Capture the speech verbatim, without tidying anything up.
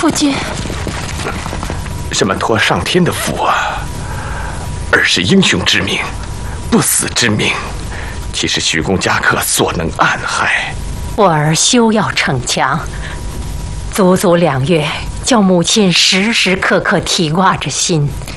夫君， 什么托上天的福啊，而是英雄之命，不死之命，岂是徐公家客所能暗害？ 我儿休要逞强，足足两月，叫母亲时时刻刻提挂着心。